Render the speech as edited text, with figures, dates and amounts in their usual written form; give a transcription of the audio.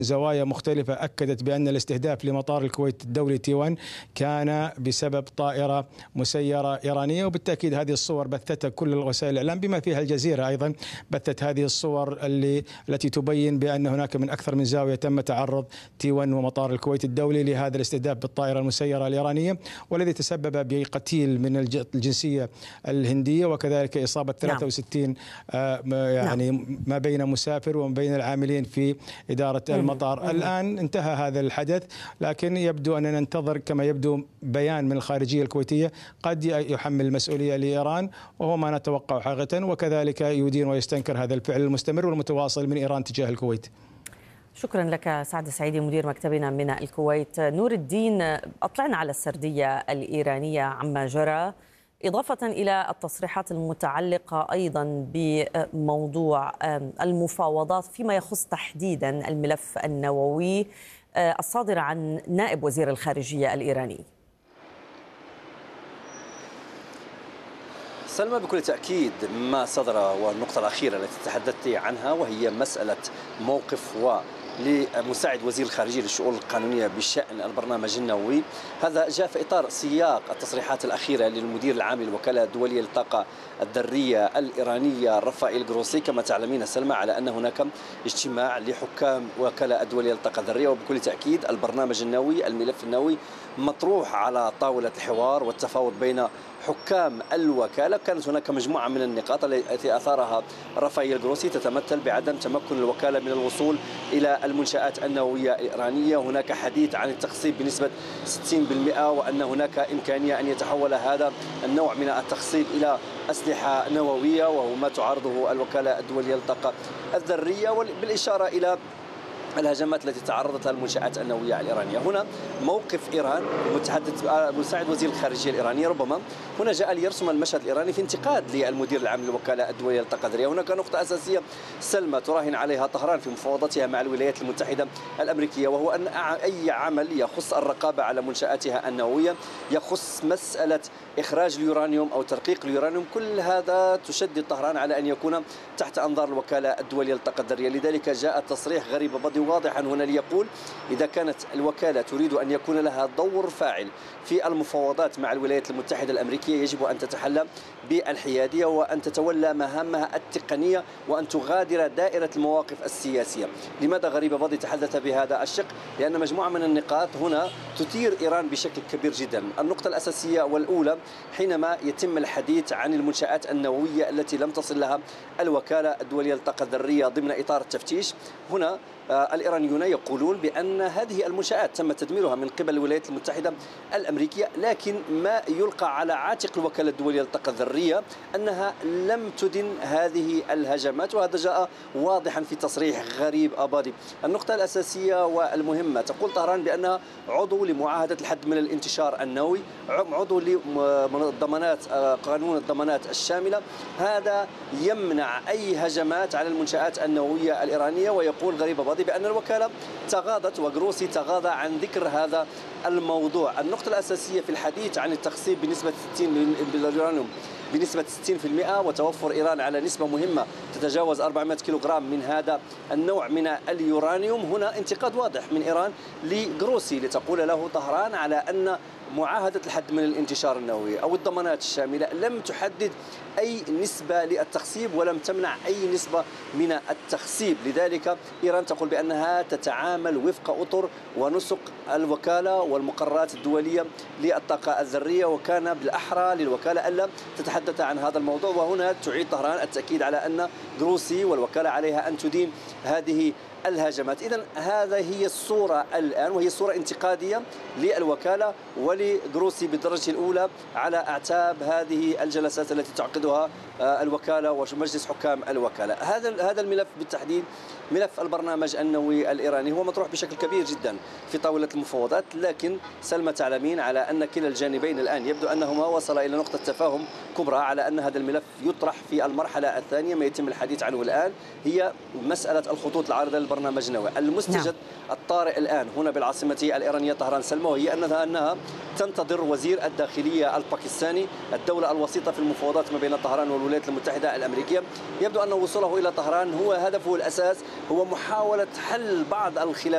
زوايا مختلفة أكدت بأن الاستهداف لمطار الكويت الدولي تي1 كان بسبب طائرة مسيرة إيرانية، وبالتأكيد هذه الصور بثتها كل وسائل الإعلام بما فيها الجزيرة أيضا بثت هذه الصور التي تبين بأن هناك من أكثر من زاوية تم تعرض تي1 ومطار الكويت الدولي لهذا الاستهداف بالطائرة المسيرة الإيرانية، والذي تسبب بقتيل من الجنسية الهندية وكذلك إصابة 63 يعني ما بين مسافر وما بين العاملين في إدارة المطار. الآن انتهى هذا الحدث، لكن يبدو أننا ننتظر كما يبدو بيان من الخارجية الكويتية قد يحمل المسؤولية لإيران، وهو ما نتوقع حقيقة، وكذلك يدين ويستنكر هذا الفعل المستمر والمتواصل من إيران تجاه الكويت. شكرا لك سعد السعيدي مدير مكتبنا من الكويت. نور الدين، أطلعنا على السردية الإيرانية عما جرى، إضافة إلى التصريحات المتعلقة أيضا بموضوع المفاوضات فيما يخص تحديدا الملف النووي الصادر عن نائب وزير الخارجية الإيراني. سلمى، بكل تأكيد ما صدر والنقطة الأخيرة التي تحدثت عنها وهي مسألة موقف لمساعد وزير الخارجية للشؤون القانونية بشأن البرنامج النووي. هذا جاء في إطار سياق التصريحات الأخيرة للمدير العام للوكالة الدولية للطاقة الذرية الإيرانية رافائيل جروسي. كما تعلمين سلمى على أن هناك اجتماع لحكام وكالة الدولية للطاقة الذرية، وبكل تأكيد البرنامج النووي الملف النووي مطروح على طاولة الحوار والتفاوض بين حكام الوكالة. كانت هناك مجموعة من النقاط التي أثارها رافائيل جروسي تتمثل بعدم تمكن الوكالة من الوصول إلى المنشآت النووية الإيرانية. هناك حديث عن التخصيب بنسبة 60%، وأن هناك إمكانية أن يتحول هذا النوع من التخصيب إلى أسلحة نووية، وهو ما تعارضه الوكالة الدولية للطاقة الذرية، بالإشارة إلى الهجمات التي تعرضت لها المنشآت النووية الإيرانية. هنا موقف إيران، متحدث مساعد وزير الخارجية الإيراني ربما هنا جاء ليرسم المشهد الإيراني في انتقاد للمدير العام للوكالة الدولية للطاقة الذرية. هناك نقطة أساسية سلمى تراهن عليها طهران في مفاوضاتها مع الولايات المتحدة الأمريكية، وهو أن أي عمل يخص الرقابة على منشآتها النووية، يخص مسألة إخراج اليورانيوم أو ترقيق اليورانيوم، كل هذا تشدد طهران على أن يكون تحت أنظار الوكالة الدولية للطاقة الذرية. لذلك جاء تصريح غريب بدي واضحا هنا ليقول إذا كانت الوكالة تريد أن يكون لها دور فاعل في المفاوضات مع الولايات المتحدة الأمريكية يجب أن تتحلى بالحيادية وأن تتولى مهامها التقنية وأن تغادر دائرة المواقف السياسية. لماذا غريب بدي تحدث بهذا الشق؟ لأن مجموعة من النقاط هنا تثير إيران بشكل كبير جدا. النقطة الأساسية والأولى حينما يتم الحديث عن المنشآت النووية التي لم تصل لها الوكالة الدولية للطاقة الذرية ضمن إطار التفتيش، هنا الإيرانيون يقولون بأن هذه المنشآت تم تدميرها من قبل الولايات المتحدة الأمريكية، لكن ما يلقى على عاتق الوكالة الدولية للطاقة الذرية أنها لم تدن هذه الهجمات، وهذا جاء واضحا في تصريح غريب أبادي. النقطة الأساسية والمهمة تقول طهران بأنها عضو لمعاهدة الحد من الانتشار النووي، عضو لضمانات قانون الضمانات الشاملة، هذا يمنع أي هجمات على المنشآت النووية الإيرانية. ويقول غريب أبادي بأن الوكالة تغاضت وجروسي تغاضى عن ذكر هذا الموضوع. النقطة الأساسية في الحديث عن التخصيب بنسبة 60 باليورانيوم بنسبة 60% وتوفر إيران على نسبة مهمة تتجاوز 400 كيلوغرام من هذا النوع من اليورانيوم. هنا انتقاد واضح من إيران لجروسي لتقول له طهران على أن معاهدة الحد من الانتشار النووي أو الضمانات الشاملة لم تحدد أي نسبة للتخصيب ولم تمنع أي نسبة من التخصيب. لذلك إيران تقول بأنها تتعامل وفق أطر ونسق الوكالة والمقررات الدولية للطاقة الذرية، وكان بالأحرى للوكالة ألا تتحدث عن هذا الموضوع. وهنا تعيد طهران التأكيد على أن جروسي والوكالة عليها أن تدين هذه الهجمات. إذن هذا هي الصورة الآن، وهي صورة انتقادية للوكالة ولجروسي بالدرجة الأولى على أعتاب هذه الجلسات التي تعقدها الوكالة ومجلس حكام الوكالة. هذا الملف بالتحديد ملف البرنامج النووي الإيراني هو مطروح بشكل كبير جدا في طاولة المفاوضات، لكن سلمى تعلمين على أن كلا الجانبين الآن يبدو أنهما وصلا إلى نقطة تفاهم كبرى على أن هذا الملف يطرح في المرحلة الثانية. ما يتم الحديث عنه الآن هي مسألة الخطوط العارضة للبرنامج النووي. المستجد الطارئ الآن هنا بالعاصمة الإيرانية طهران سلمى، وهي أنها تنتظر وزير الداخلية الباكستاني، الدولة الوسيطة في المفاوضات ما بين طهران والولايات المتحدة الأمريكية. يبدو أن وصوله إلى طهران هو هدفه الأساس هو محاولة حل بعض الخلافات